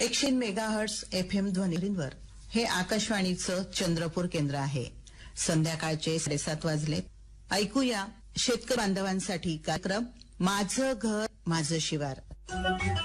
100 megahertz FM ध्वनीवर हे आकाशवाणीचं चंद्रपूर केंद्र आहे. संध्याकाळचे 7:30 वाजले. ऐकूया शेतकरी बांधवांसाठी कार्यक्रम माझं घर माझं शिवार.